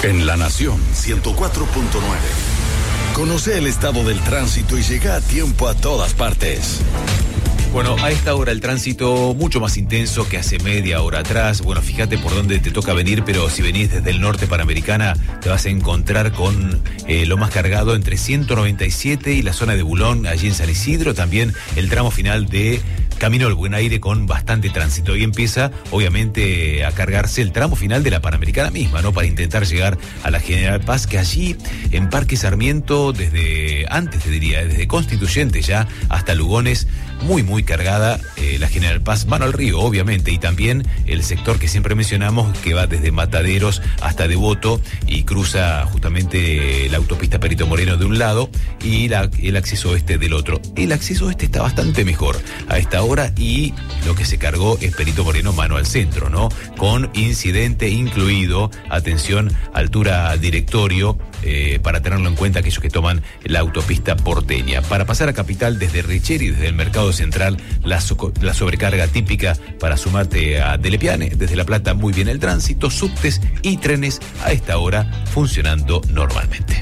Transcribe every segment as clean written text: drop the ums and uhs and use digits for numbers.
En La Nación 104.9. Conoce el estado del tránsito y llega a tiempo a todas partes. Bueno, a esta hora el tránsito mucho más intenso que hace media hora atrás. Bueno, fíjate por dónde te toca venir, pero si venís desde el norte Panamericana te vas a encontrar con lo más cargado entre 197 y la zona de Bulón, allí en San Isidro. También el tramo final de Camino al Buen Aire con bastante tránsito. Y empieza, obviamente, a cargarse el tramo final de la Panamericana misma, ¿no? Para intentar llegar a la General Paz, que allí en Parque Sarmiento, desde antes te diría, desde Constituyente ya hasta Lugones, muy cargada la General Paz, mano al río, obviamente, y también el sector que siempre mencionamos, que va desde Mataderos hasta Devoto y cruza justamente la autopista Perito Moreno de un lado y el acceso oeste del otro. El acceso oeste está bastante mejor a esta hora y lo que se cargó es Perito Moreno mano al centro, ¿no? Con incidente incluido, atención, altura directorio, para tenerlo en cuenta aquellos que toman la autopista porteña. Para pasar a Capital desde Richeri, desde el Mercado Central, la sobrecarga típica para sumarte a Delepiane. Desde La Plata, muy bien el tránsito, subtes y trenes a esta hora funcionando normalmente.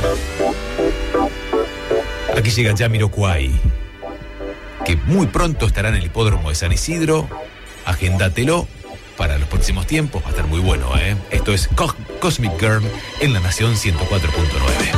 Aquí llega Jamiroquai, que muy pronto estará en el hipódromo de San Isidro. Agéndatelo para los próximos tiempos, va a estar muy bueno, ¿eh? Esto es Cosmic Girl en La Nación 104.9.